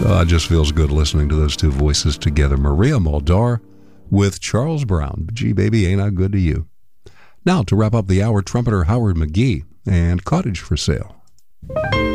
It just feels good listening to those two voices together. Maria Muldaur with Charles Brown. Gee, baby, ain't I good to you? Now, to wrap up the hour, trumpeter Howard McGhee and Cottage for Sale.